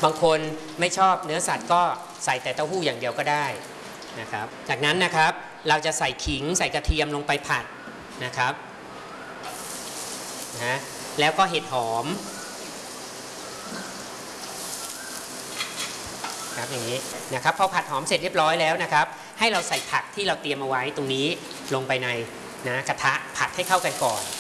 บางคนไม่ชอบเนื้อสัตว์ก็ใส่แต่เต้าหู้อย่างเดียวก็ได้นะครับจากนั้นนะครับเราจะใส่ขิงใส่กระเทียมลงไปผัดนะครับนะแล้วก็เห็ดหอมครับอย่างนี้นะครับพอผัดหอมเสร็จเรียบร้อยแล้วนะครับให้เราใส่ผักที่เราเตรียมเอาไว้ตรงนี้ลงไปในกระทะผัดให้เข้ากันก่อน